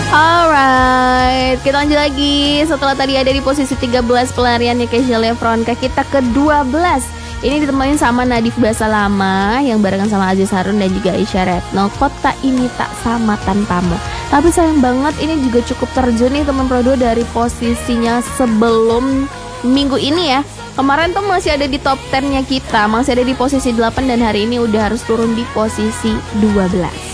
Alright, kita lanjut lagi. Setelah tadi ada di posisi 13 pelariannya Kezia Lefronka, kita ke 12. Ini ditemuin sama Nadif Basalama yang barengan sama Aziz Harun dan juga Aisyah Retno. Kota ini tak sama tanpamu. Tapi sayang banget ini juga cukup terjun nih teman Prodo dari posisinya sebelum minggu ini ya. Kemarin tuh masih ada di top 10-nya kita, masih ada di posisi 8 dan hari ini udah harus turun di posisi 12.